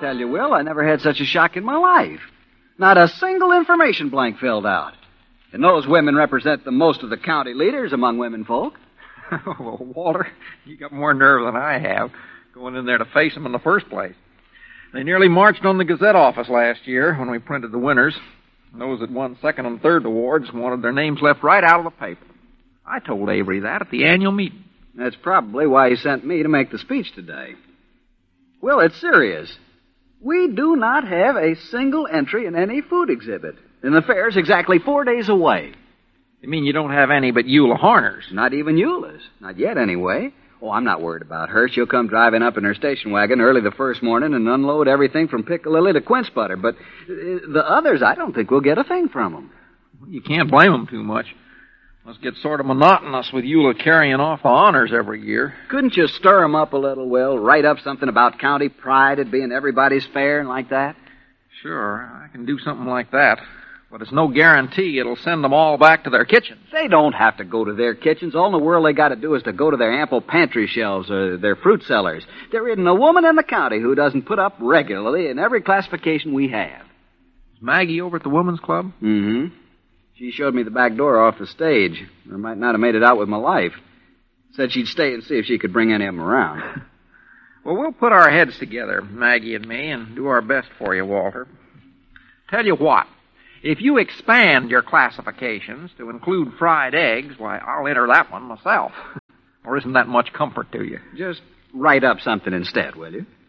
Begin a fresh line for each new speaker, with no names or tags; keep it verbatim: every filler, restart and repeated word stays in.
tell you, Will, I never had such a shock in my life. Not a single information blank filled out. And those women represent the most of the county leaders among women folk.
Well, Walter, you got more nerve than I have going in there to face them in the first place. They nearly marched on the Gazette office last year when we printed the winners. Those that won second and third awards wanted their names left right out of the paper. I told Avery that at the annual meeting.
That's probably why he sent me to make the speech today. Will, it's serious. We do not have a single entry in any food exhibit. And the fair's exactly four days away.
You mean you don't have any but Eula Horner's?
Not even Eula's. Not yet, anyway. Oh, I'm not worried about her. She'll come driving up in her station wagon early the first morning and unload everything from piccalilli to quince butter. But uh, the others, I don't think we'll get a thing from them.
You can't blame them too much. Must get sort of monotonous with Eula carrying off the honors every year.
Couldn't you stir 'em up a little, Will? Write up something about county pride at being everybody's fair and like that?
Sure, I can do something like that. But it's no guarantee it'll send them all back to their kitchens.
They don't have to go to their kitchens. All in the world they got to do is to go to their ample pantry shelves or their fruit cellars. There isn't a woman in the county who doesn't put up regularly in every classification we have.
Is Maggie over at the women's club?
Mm-hmm. She showed me the back door off the stage. I might not have made it out with my life. Said she'd stay and see if she could bring any of them around.
Well, we'll put our heads together, Maggie and me, and do our best for you, Walter. Tell you what, if you expand your classifications to include fried eggs, why, I'll enter that one myself. Or isn't that much comfort to you?
Just write up something instead, will you?